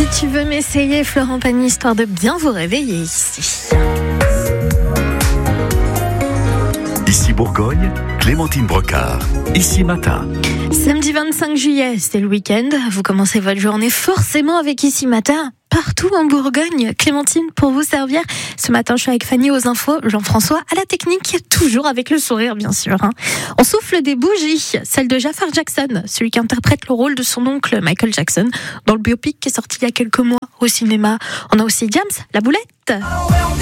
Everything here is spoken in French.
Tu veux m'essayer, Florent Pagny, histoire de bien vous réveiller ici. Ici Bourgogne, Clémentine Brocard. Ici Matin. Samedi 25 juillet, c'est le week-end. Vous commencez votre journée forcément avec Ici Matin. Partout en Bourgogne, Clémentine pour vous servir. Ce matin, je suis avec Fanny aux infos, Jean-François à la technique, toujours avec le sourire bien sûr. On souffle des bougies, celle de Jafar Jackson, celui qui interprète le rôle de son oncle Michael Jackson dans le biopic qui est sorti il y a quelques mois au cinéma. On a aussi James, la boulette.